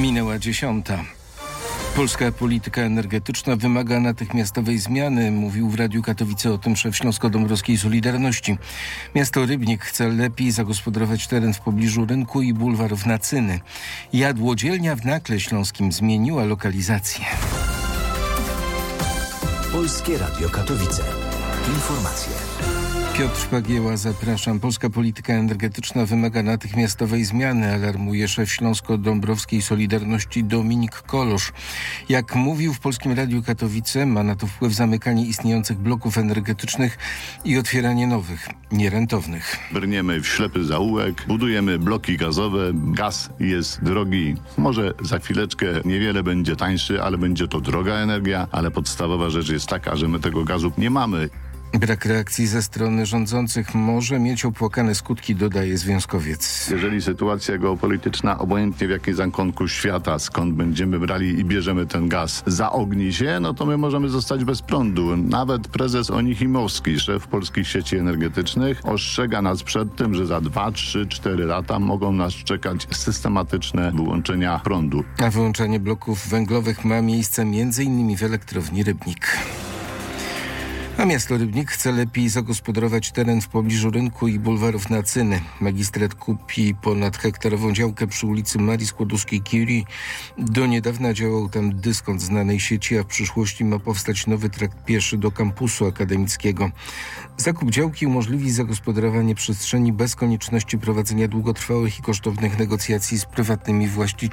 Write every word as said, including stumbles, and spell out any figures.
Minęła dziesiąta. Polska polityka energetyczna wymaga natychmiastowej zmiany, mówił w Radiu Katowice o tym szef Śląsko-Dąbrowskiej Solidarności. Miasto Rybnik chce lepiej zagospodarować teren w pobliżu rynku i bulwarów Nacyny. Jadłodzielnia w Nakle Śląskim zmieniła lokalizację. Polskie Radio Katowice. Informacje. Piotr Pagieła, zapraszam. Polska polityka energetyczna wymaga natychmiastowej zmiany, alarmuje szef Śląsko-Dąbrowskiej Solidarności Dominik Kolosz. Jak mówił w Polskim Radiu Katowice, ma na to wpływ zamykanie istniejących bloków energetycznych i otwieranie nowych, nierentownych. Brniemy w ślepy zaułek, budujemy bloki gazowe, gaz jest drogi. Może za chwileczkę niewiele będzie tańszy, ale będzie to droga energia, ale podstawowa rzecz jest taka, że my tego gazu nie mamy. Brak reakcji ze strony rządzących może mieć opłakane skutki, dodaje związkowiec. Jeżeli sytuacja geopolityczna, obojętnie w jakim zakątku świata, skąd będziemy brali i bierzemy ten gaz, zaogni się, no to my możemy zostać bez prądu. Nawet prezes Onichimowski, szef polskich sieci energetycznych, ostrzega nas przed tym, że za dwa, trzy, cztery lata mogą nas czekać systematyczne wyłączenia prądu. A wyłączanie bloków węglowych ma miejsce między innymi w elektrowni Rybnik. A miasto Rybnik chce lepiej zagospodarować teren w pobliżu rynku i bulwarów Nacyny. Magistrat kupi ponad hektarową działkę przy ulicy Marii Skłodowskiej-Curie. Do niedawna działał tam dyskont znanej sieci, a w przyszłości ma powstać nowy trakt pieszy do kampusu akademickiego. Zakup działki umożliwi zagospodarowanie przestrzeni bez konieczności prowadzenia długotrwałych i kosztownych negocjacji z prywatnymi właścicielami.